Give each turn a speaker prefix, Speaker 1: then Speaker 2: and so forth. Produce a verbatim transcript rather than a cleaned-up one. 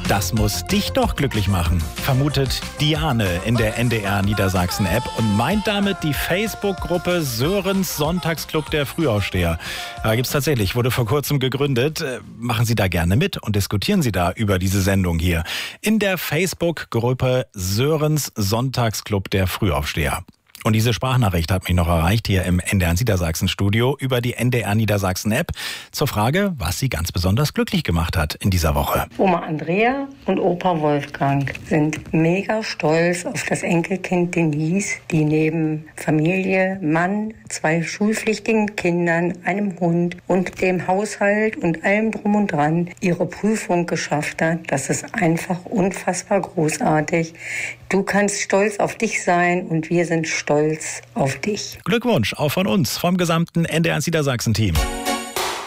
Speaker 1: Das muss dich doch glücklich machen, vermutet Diane in der N D R Niedersachsen-App und meint damit die Facebook-Gruppe Sörens Sonntagsclub der Frühaufsteher. Ja, gibt's tatsächlich, wurde vor kurzem gegründet. Machen Sie da gerne mit und diskutieren Sie da über diese Sendung hier. In der Facebook-Gruppe Sörens Sonntagsclub der Frühaufsteher. Und diese Sprachnachricht hat mich noch erreicht hier im N D R Niedersachsen-Studio über die N D R Niedersachsen-App zur Frage, was sie ganz besonders glücklich gemacht hat in dieser Woche.
Speaker 2: Oma Andrea und Opa Wolfgang sind mega stolz auf das Enkelkind Denise, die neben Familie, Mann, zwei schulpflichtigen Kindern, einem Hund und dem Haushalt und allem drum und dran ihre Prüfung geschafft hat. Das ist einfach unfassbar großartig. Du kannst stolz auf dich sein und wir sind stolz auf dich.
Speaker 1: Glückwunsch auch von uns, vom gesamten N D R Niedersachsen-Team.